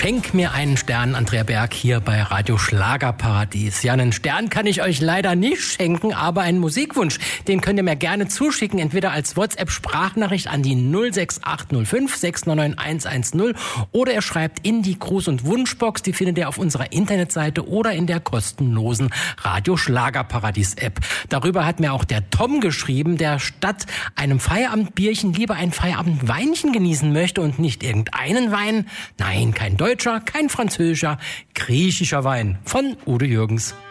Schenk mir einen Stern, Andrea Berg, hier bei Radio Schlagerparadies. Ja, einen Stern kann ich euch leider nicht schenken, aber einen Musikwunsch, den könnt ihr mir gerne zuschicken, entweder als WhatsApp-Sprachnachricht an die 06805 699 110 oder ihr schreibt in die Gruß- und Wunschbox, die findet ihr auf unserer Internetseite oder in der kostenlosen Radio Schlagerparadies-App. Darüber hat mir auch der Tom geschrieben, der statt einem Feierabendbierchen lieber ein Feierabendweinchen genießen möchte und nicht irgendeinen Wein. Nein, kein deutscher, kein französischer, griechischer Wein von Udo Jürgens.